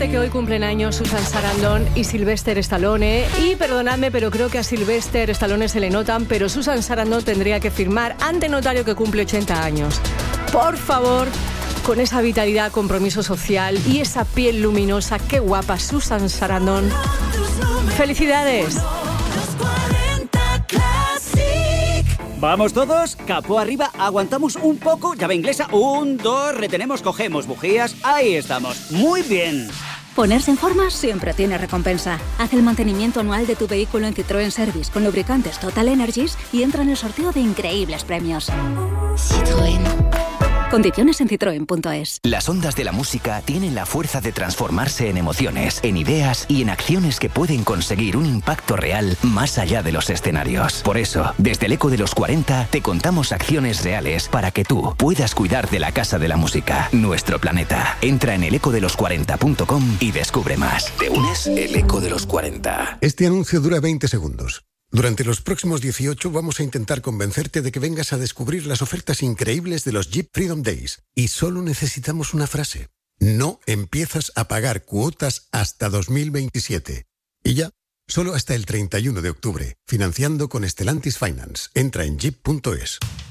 Que hoy cumplen años Susan Sarandon y Sylvester Stallone. Y perdonadme, pero creo que a Sylvester Stallone se le notan, pero Susan Sarandon tendría que firmar ante notario que cumple 80 años. Por favor, con esa vitalidad, compromiso social y esa piel luminosa, qué guapa Susan Sarandon. ¡Felicidades! Vamos todos, capó arriba, aguantamos un poco, llave inglesa, 1, 2, retenemos, cogemos bujías, ahí estamos, muy bien. Ponerse en forma siempre tiene recompensa. Haz el mantenimiento anual de tu vehículo en Citroën Service con lubricantes Total Energies y entra en el sorteo de increíbles premios. Citroën. Condiciones en citroen.es. Las ondas de la música tienen la fuerza de transformarse en emociones, en ideas y en acciones que pueden conseguir un impacto real más allá de los escenarios. Por eso, desde el Eco de los 40 te contamos acciones reales para que tú puedas cuidar de la Casa de la Música, nuestro planeta. Entra en elecodelos40.com y descubre más. ¿Te unes? El Eco de los 40. Este anuncio dura 20 segundos. Durante los próximos 18 vamos a intentar convencerte de que vengas a descubrir las ofertas increíbles de los Jeep Freedom Days. Y solo necesitamos una frase. No empiezas a pagar cuotas hasta 2027. Y ya, solo hasta el 31 de octubre. Financiando con Stellantis Finance. Entra en jeep.es.